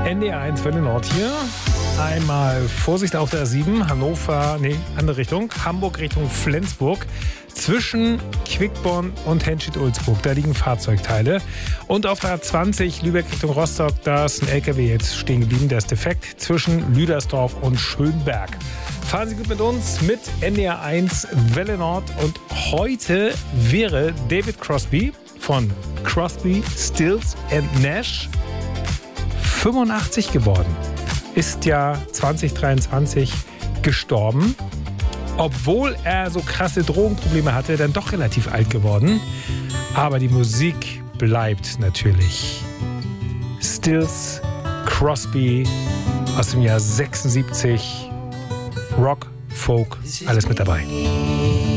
NDR1 Welle Nord hier. Einmal Vorsicht auf der 7, andere Richtung, Hamburg Richtung Flensburg. Zwischen Quickborn und Henstedt-Ulzburg, da liegen Fahrzeugteile. Und auf der 20 Lübeck Richtung Rostock, da ist ein LKW jetzt stehen geblieben, der ist defekt, zwischen Lüdersdorf und Schönberg. Fahren Sie gut mit uns, mit NDR1 Welle Nord. Und heute wäre David Crosby von Crosby, Stills & Nash 85 geworden. Ist ja 2023 gestorben. Obwohl er so krasse Drogenprobleme hatte, dann doch relativ alt geworden. Aber die Musik bleibt natürlich. Stills, Crosby aus dem Jahr 76. Rock, Folk, alles mit dabei.